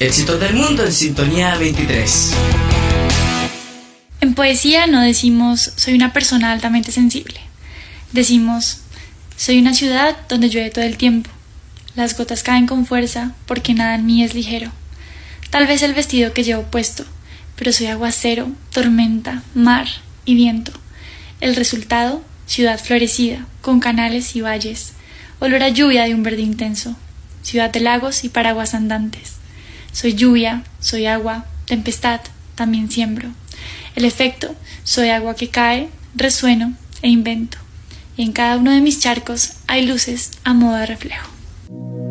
Éxitos del mundo en Sintonía 23. En poesía no decimos soy una persona altamente sensible. Decimos soy una ciudad donde llueve todo el tiempo. Las gotas caen con fuerza porque nada en mí es ligero. Tal vez el vestido que llevo puesto, pero soy aguacero, tormenta, mar y viento. El resultado, ciudad florecida, con canales y valles, olor a lluvia de un verde intenso, ciudad de lagos y paraguas andantes. Soy lluvia, soy agua, tempestad, también siembro. El efecto, soy agua que cae, resueno e invento. Y en cada uno de mis charcos hay luces a modo de reflejo.